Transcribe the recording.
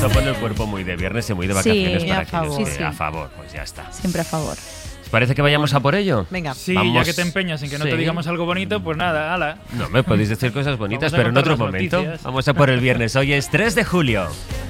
Esto pone el cuerpo muy de viernes y muy de vacaciones Sí, para a favor. aquellos que Sí. a favor, pues ya está. Siempre a favor. ¿Os parece que vayamos a por ello? Venga. Sí, Vamos. ya que te empeñas en que no te Sí. digamos algo bonito, pues nada, ala. No, me podéis decir cosas bonitas, Vamos a pero en contar otro las momento. noticias. Vamos a por el viernes. Hoy es 3 de julio.